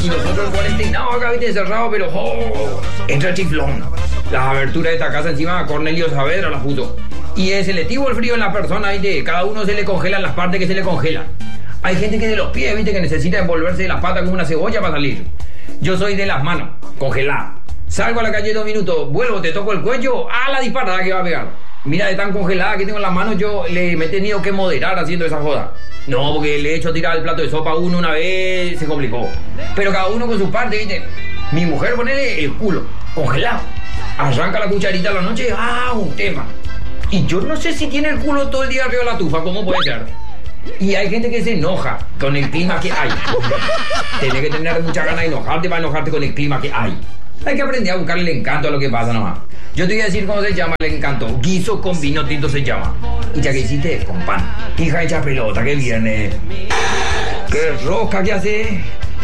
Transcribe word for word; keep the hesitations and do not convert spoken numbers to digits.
Y nosotros cuarentenados acá, viste, cerrado, pero oh, entra el chiflón. Las aberturas de esta casa encima Cornelio Saavedra las puso. Y es selectivo el frío en las personas, viste, cada uno se le congelan las partes que se le congelan. Hay gente que de los pies, viste, que necesita envolverse de las patas como una cebolla para salir. Yo soy de las manos, congelada. Salgo a la calle dos minutos, vuelvo, te toco el cuello, a la disparada que va a pegar. Mira, de tan congelada que tengo en las manos, yo le me he tenido que moderar haciendo esa joda. No, porque le he hecho tirar el plato de sopa a uno una vez, se complicó. Pero cada uno con su parte, viste. Mi mujer, ponele el culo, congelado. Arranca la cucharita a la noche, ah, un tema. Y yo no sé si tiene el culo todo el día arriba de la tufa, ¿cómo puede ser? Y hay gente que se enoja con el clima que hay. Tienes que tener mucha ganas de enojarte para enojarte con el clima que hay. Hay que aprender a buscarle el encanto a lo que pasa nomás. Yo te voy a decir cómo se llama el encanto. Guiso con vino tinto se llama. Y ya que hiciste, con pan. Hija hecha pelota, que viene. Qué rosca que hace.